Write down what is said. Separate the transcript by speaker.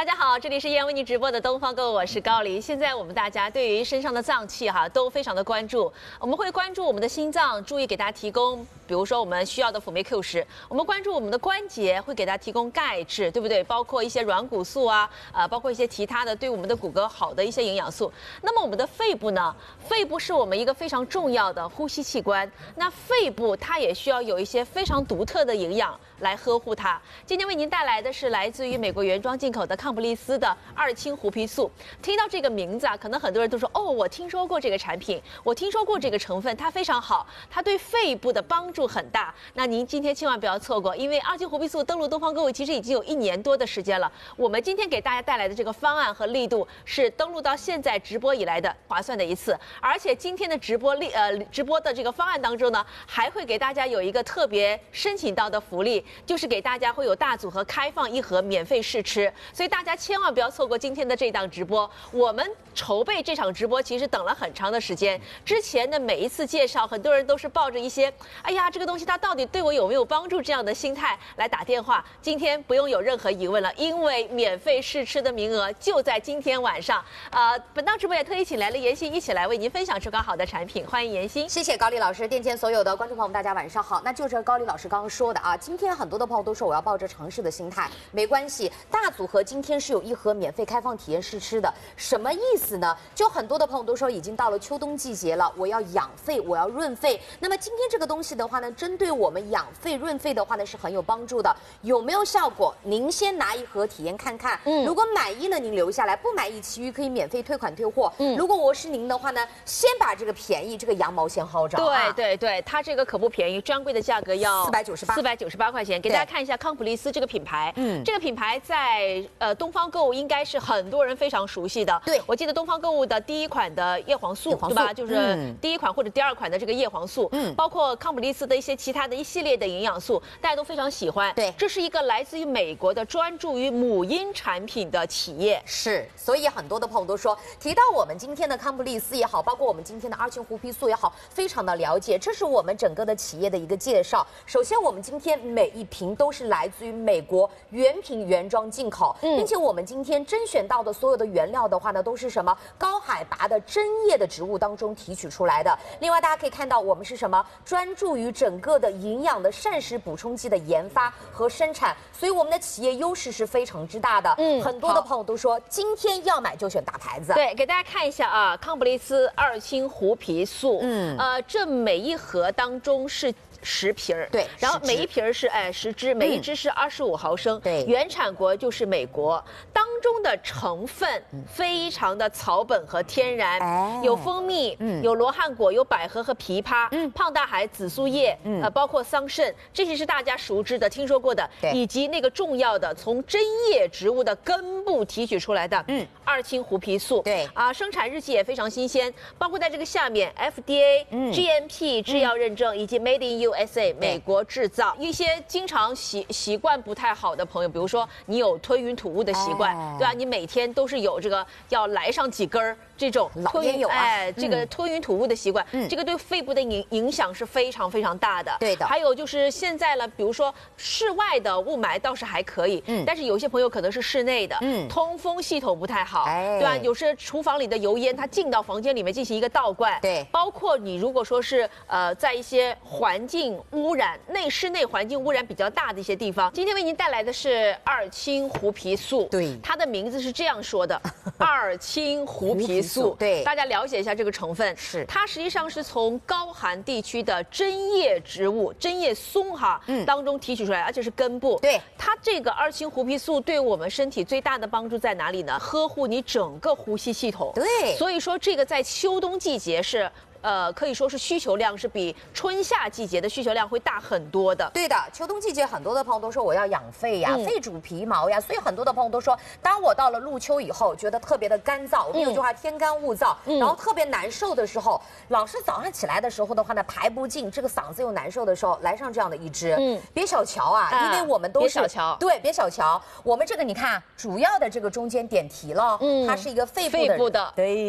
Speaker 1: 大家好，这里是依然为您直播的东方购物，我是高黎。现在我们大家对于身上的脏器都非常的关注，我们会关注我们的心脏，注意给大家提供，比如说我们需要的辅酶 Q10，我们关注我们的关节，会给大家提供钙质，对不对？包括一些软骨素包括一些其他的对我们的骨骼好的一些营养素。那么我们的肺部呢？肺部是我们一个非常重要的呼吸器官，那肺部它也需要有一些非常独特的营养来呵护它。今天为您带来的是来自于美国原装进口的康普利斯的2氢胡皮素。听到这个名字可能很多人都说，我听说过这个产品，我听说过这个成分，它非常好，它对肺部的帮助很大。那您今天千万不要错过，因为2氢胡皮素登陆东方购物其实已经有1年多的时间了。我们今天给大家带来的这个方案和力度是登陆到现在直播以来的划算的一次，而且今天的直播的这个方案当中呢，还会给大家有一个特别申请到的福利，就是给大家会有大组合开放1盒免费试吃，所以大家千万不要错过今天的这档直播。我们筹备这场直播其实等了很长的时间，之前的每一次介绍，很多人都是抱着一些这个东西它到底对我有没有帮助这样的心态来打电话。今天不用有任何疑问了，因为免费试吃的名额就在今天晚上。本档直播也特意请来了妍希一起来为您分享这款好的产品，欢迎妍希。
Speaker 2: 谢谢高丽老师，店前所有的观众朋友们，大家晚上好。那就是高丽老师刚刚说的今天很多的朋友都说我要抱着尝试的心态，没关系，大组合今天是有1盒免费开放体验试吃的。什么意思呢？就很多的朋友都说已经到了秋冬季节了，我要养肺，我要润肺。那么今天这个东西的话呢，针对我们养肺润肺的话呢是很有帮助的。有没有效果？您先拿1盒体验看看。如果满意了您留下来，不满意其余可以免费退款退货。如果我是您的话呢，先把这个便宜这个羊毛先薅着。
Speaker 1: 对，它这个可不便宜，专柜的价格要498块钱。给大家看一下康普利斯这个品牌，这个品牌在东方购物应该是很多人非常熟悉的。
Speaker 2: 对，
Speaker 1: 我记得东方购物的第1款的叶黄素，对吧？就是第1款或者第2款的这个叶黄素，包括康普利斯的一些其他的一系列的营养素，大家都非常喜欢。
Speaker 2: 对，
Speaker 1: 这是一个来自于美国的专注于母婴产品的企业。
Speaker 2: 是，所以很多的朋友都说，提到我们今天的康普利斯也好，包括我们今天的2氢胡皮素也好，非常的了解。这是我们整个的企业的一个介绍。首先，我们今天每一瓶都是来自于美国原瓶原装进口，并且我们今天甄选到的所有的原料的话呢，都是什么高海拔的针叶的植物当中提取出来的。另外，大家可以看到，我们是什么专注于整个的营养的膳食补充剂的研发和生产，所以我们的企业优势是非常之大的。很多的朋友都说，今天要买就选大牌子。
Speaker 1: 对，给大家看一下康普利斯2氢胡皮素，这每1盒当中是10瓶儿，
Speaker 2: 对，
Speaker 1: 然后每一瓶是10支，每一支是25毫升，
Speaker 2: 对，
Speaker 1: 原产国就是美国，当中的成分非常的草本和天然，有蜂蜜，有罗汉果，有百合和枇杷，胖大海、紫苏叶，包括桑葚，这些是大家熟知的、听说过的，以及那个重要的从针叶植物的根部提取出来的2氢胡皮素，
Speaker 2: 对
Speaker 1: 生产日期也非常新鲜，包括在这个下面 FDA、GMP 制药认证以及 Made in USA 美国制造。一些经常习惯不太好的朋友，比如说你有吞云吐雾的习惯，对吧？你每天都是有这个要来上几根这种这个吞云吐雾的习惯，这个对肺部的影响是非常非常大的。
Speaker 2: 对的。
Speaker 1: 还有就是现在呢，比如说室外的雾霾倒是还可以，但是有些朋友可能是室内的，通风系统不太好，对吧？有时厨房里的油烟它进到房间里面进行一个倒灌，
Speaker 2: 对。
Speaker 1: 包括你如果说是在一些环境污染室内环境污染比较大的一些地方，今天为您带来的是2氢胡皮素，
Speaker 2: 对，
Speaker 1: 它的名字是这样说的，2氢胡皮素，
Speaker 2: 对，
Speaker 1: 大家了解一下这个成分，
Speaker 2: 是
Speaker 1: 它实际上是从高寒地区的针叶植物针叶松当中提取出来，而且是根部。
Speaker 2: 对，
Speaker 1: 它这个2氢胡皮素对我们身体最大的帮助在哪里呢？呵护你整个呼吸系统。
Speaker 2: 对，
Speaker 1: 所以说这个在秋冬季节是可以说是需求量是比春夏季节的需求量会大很多的。
Speaker 2: 对的，秋冬季节很多的朋友都说我要养肺呀，肺主皮毛呀，所以很多的朋友都说，当我到了入秋以后，觉得特别的干燥，我们有句话天干物燥，然后特别难受的时候，老是早上起来的时候的话呢，排不尽，这个嗓子又难受的时候，来上这样的一支，别小瞧因为我们都是
Speaker 1: 别小瞧，
Speaker 2: 对，别小瞧，我们这个你看，主要的这个中间点题了，它是一个肺部的，对。